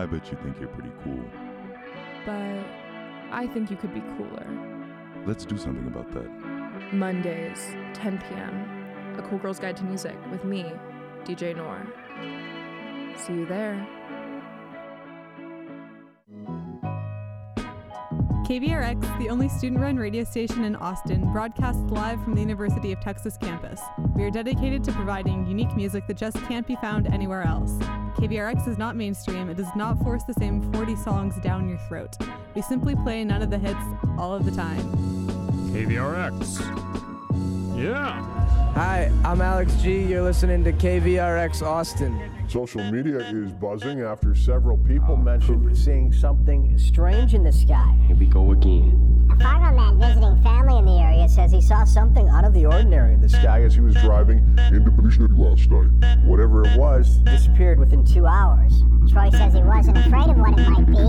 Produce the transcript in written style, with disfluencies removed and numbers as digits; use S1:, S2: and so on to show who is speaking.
S1: I bet you think you're pretty cool.
S2: But I think you could be cooler.
S1: Let's do something about that.
S2: Mondays, 10 p.m. A Cool Girl's Guide to Music with me, DJ Noor. See you there.
S3: KVRX, the only student-run radio station in Austin, broadcasts live from the University of Texas campus. We are dedicated to providing unique music that just can't be found anywhere else. KVRX is not mainstream. It does not force the same 40 songs down your throat. We simply play none of the hits all of the time.
S4: KVRX. Yeah.
S5: Hi, I'm Alex G. You're listening to KVRX Austin.
S6: Social media is buzzing after several people mentioned
S7: seeing something strange in the sky.
S8: Here we go again.
S9: A farmer man visiting family in the area says he saw something
S7: Out of the ordinary in the sky
S6: as he was driving into Bishop last night. Whatever it was,
S7: disappeared within 2 hours.
S9: Troy says he wasn't afraid of what it might be.